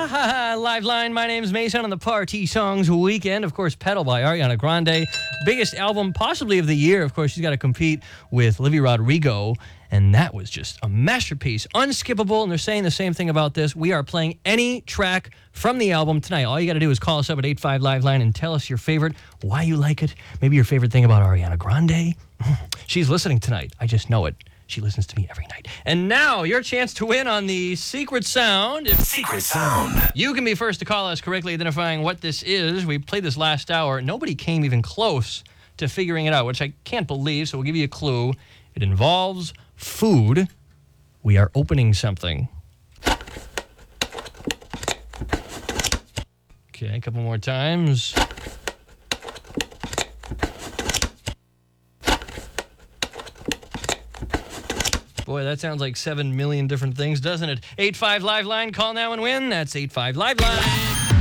Liveline, my name's Mason on the Party Songs Weekend. Of course, Pedal by Ariana Grande. Biggest album possibly of the year. Of course, she's got to compete with Olivia Rodrigo. And that was just a masterpiece. Unskippable. And they're saying the same thing about this. We are playing any track from the album tonight. All you got to do is call us up at 85 Liveline and tell us your favorite, why you like it. Maybe your favorite thing about Ariana Grande. She's listening tonight. I just know it. She listens to me every night. And now, your chance to win on the Secret Sound. Secret Sound. You can be first to call us, correctly identifying what this is. We played this last hour. Nobody came even close to figuring it out, which I can't believe, so we'll give you a clue. It involves food. We are opening something. Okay, a couple more times. Boy, that sounds like 7 million different things, doesn't it? 85 Liveline, call now and win. That's 85 Liveline.